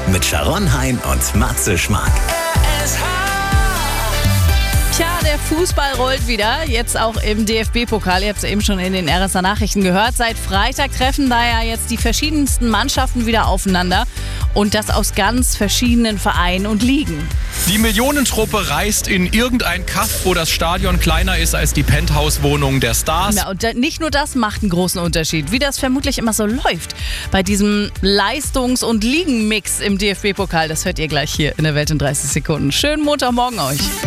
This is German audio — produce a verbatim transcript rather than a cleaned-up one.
mit Sharon Hein und Matze Schmark. Tja, der Fußball rollt wieder, jetzt auch im D F B-Pokal. Ihr habt es eben schon in den R S A-Nachrichten gehört. Seit Freitag treffen da ja jetzt die verschiedensten Mannschaften wieder aufeinander. Und das aus ganz verschiedenen Vereinen und Ligen. Die Millionentruppe reist in irgendein Kaff, wo das Stadion kleiner ist als die Penthouse-Wohnung der Stars. Ja, und nicht nur das macht einen großen Unterschied, wie das vermutlich immer so läuft bei diesem Leistungs- und Ligenmix im D F B-Pokal. Das hört ihr gleich hier in der Welt in dreißig Sekunden. Schönen Montagmorgen euch.